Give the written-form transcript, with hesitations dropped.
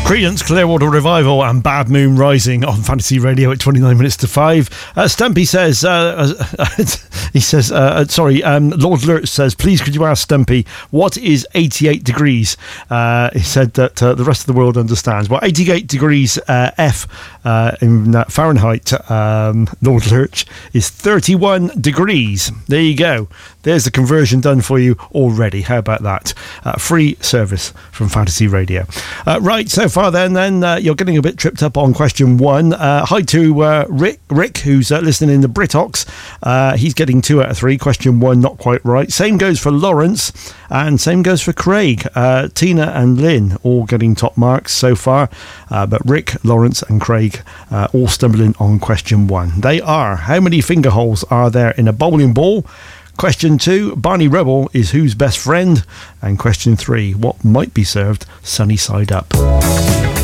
Creedence Clearwater Revival and Bad Moon Rising on Fantasy Radio at 29 minutes to 5. Stumpy says, Lord Lurch says, please could you ask Stumpy, what is 88 degrees? He said that the rest of the world understands. Well, 88 degrees F in Fahrenheit, Lord Lurch, is 31 degrees. There you go. There's the conversion done for you already. How about that? Free service from Fantasy Radio. Right, so far then you're getting a bit tripped up on question 1. Hi to Rick, who's listening in the Britox. He's getting 2 out of 3. Question 1 not quite right. Same goes for Lawrence, and same goes for Craig. Tina and Lynn all getting top marks so far, but Rick, Lawrence and Craig all stumbling on question 1. They are, how many finger holes are there in a bowling ball? Question 2, Barney Rubble is whose best friend? And question 3, what might be served sunny side up?